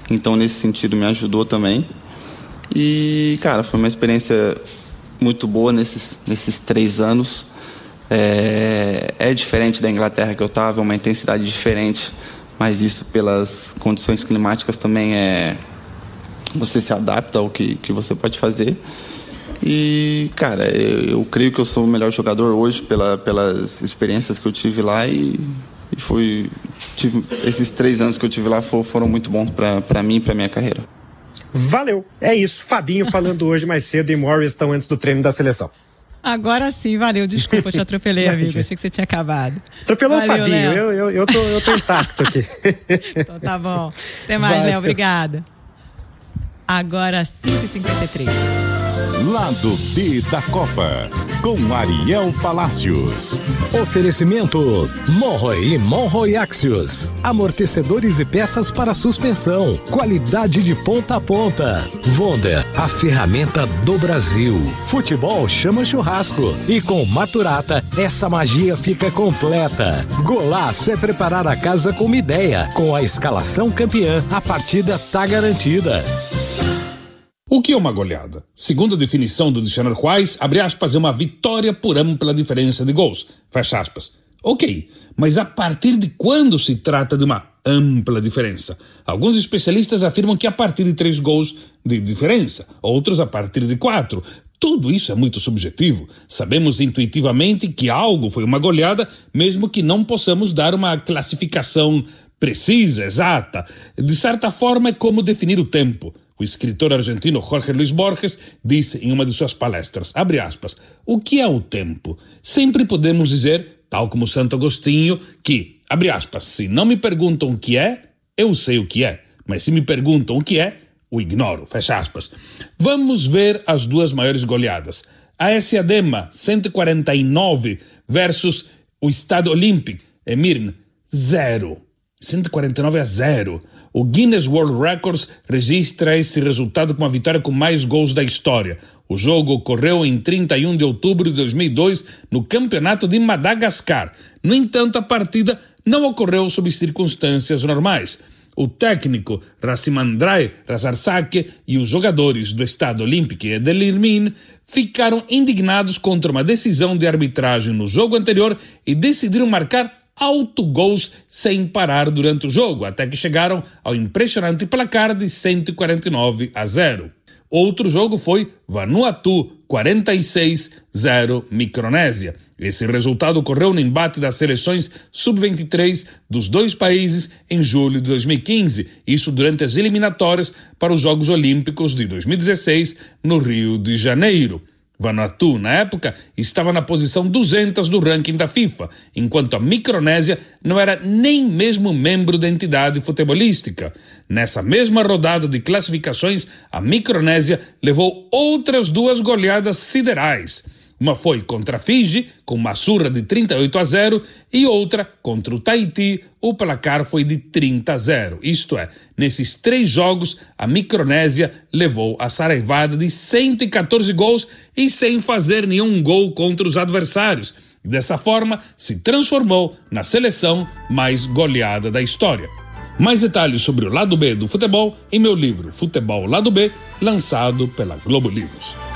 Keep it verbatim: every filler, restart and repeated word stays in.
Então, nesse sentido, me ajudou também. E, cara, foi uma experiência muito boa nesses, nesses três anos. É, é diferente da Inglaterra que eu estava, é uma intensidade diferente, mas isso pelas condições climáticas também é... Você se adapta ao que, que você pode fazer. E, cara, eu, eu creio que eu sou o melhor jogador hoje pela, pelas experiências que eu tive lá e, e foi, tive, esses três anos que eu tive lá foram, foram muito bons para mim e para minha carreira. Valeu, é isso. Fabinho falando hoje mais cedo em Morristown antes do treino da seleção. Agora sim, valeu. Desculpa, te atropelei, amigo. Achei que você tinha acabado. Atropelou o Fabinho, eu, eu, eu, tô, eu tô intacto aqui. Então tá bom. Até mais, Léo. Obrigada. Agora cinco e cinquenta e três. Lado B da Copa, com Ariel Palacios. Oferecimento Monroe e Monroe Axios. Amortecedores e peças para suspensão. Qualidade de ponta a ponta. Wonder, a ferramenta do Brasil. Futebol chama churrasco. E com Maturata, essa magia fica completa. Golaço é preparar a casa com uma ideia. Com a escalação campeã, a partida tá garantida. O que é uma goleada? Segundo a definição do dicionário Wise, abre aspas, é uma vitória por ampla diferença de gols, fecha aspas. Ok, mas a partir de quando se trata de uma ampla diferença? Alguns especialistas afirmam que a partir de três gols de diferença, outros a partir de quatro. Tudo isso é muito subjetivo. Sabemos intuitivamente que algo foi uma goleada, mesmo que não possamos dar uma classificação precisa, exata. De certa forma, é como definir o tempo. O escritor argentino Jorge Luis Borges disse em uma de suas palestras, abre aspas, o que é o tempo? Sempre podemos dizer, tal como Santo Agostinho, que, abre aspas, se não me perguntam o que é, eu sei o que é, mas se me perguntam o que é, o ignoro, fecha aspas. Vamos ver as duas maiores goleadas. A S Adema, cento e quarenta e nove, versus o Estado Olímpico, Emirne, zero. cento e quarenta e nove a zero. O Guinness World Records registra esse resultado com a vitória com mais gols da história. O jogo ocorreu em trinta e um de outubro de dois mil e dois no Campeonato de Madagascar. No entanto, a partida não ocorreu sob circunstâncias normais. O técnico Racimandrai Razarsake e os jogadores do Estado Olímpico e de Lirmin ficaram indignados contra uma decisão de arbitragem no jogo anterior e decidiram marcar autogols sem parar durante o jogo, até que chegaram ao impressionante placar de cento e quarenta e nove a zero. Outro jogo foi Vanuatu quarenta e seis a zero Micronésia. Esse resultado ocorreu no embate das seleções sub vinte e três dos dois países em julho de dois mil e quinze, isso durante as eliminatórias para os Jogos Olímpicos de dois mil e dezesseis no Rio de Janeiro. Vanuatu, na época, estava na posição duzentos do ranking da FIFA, enquanto a Micronésia não era nem mesmo membro da entidade futebolística. Nessa mesma rodada de classificações, a Micronésia levou outras duas goleadas siderais. Uma foi contra a Fiji, com uma surra de trinta e oito a zero, e outra contra o Tahiti, o placar foi de trinta a zero. Isto é, nesses três jogos, a Micronésia levou a saraivada de cento e catorze gols e sem fazer nenhum gol contra os adversários. E dessa forma, se transformou na seleção mais goleada da história. Mais detalhes sobre o lado B do futebol em meu livro Futebol Lado B, lançado pela Globo Livros.